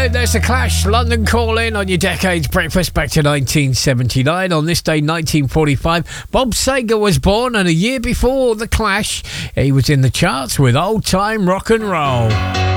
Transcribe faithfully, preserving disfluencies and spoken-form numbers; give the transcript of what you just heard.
right, there's the Clash, London Calling on your Decades Breakfast back to nineteen seventy-nine. On this day, nineteen forty-five, Bob Seger was born, and a year before the Clash, he was in the charts with Old Time Rock and Roll.